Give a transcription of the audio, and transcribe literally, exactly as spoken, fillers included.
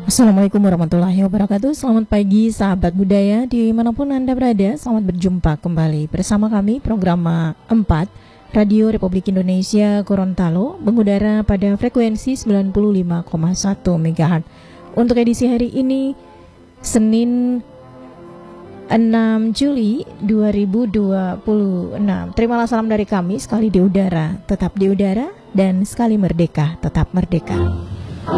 Assalamualaikum warahmatullahi wabarakatuh. Selamat pagi sahabat budaya dimanapun Anda berada. Selamat berjumpa kembali bersama kami program empat Radio Republik Indonesia Gorontalo mengudara pada frekuensi sembilan puluh lima koma satu megahertz. Untuk edisi hari ini Senin enam Juli dua ribu dua puluh enam. Terimalah salam dari kami, sekali di udara tetap di udara dan sekali merdeka tetap merdeka.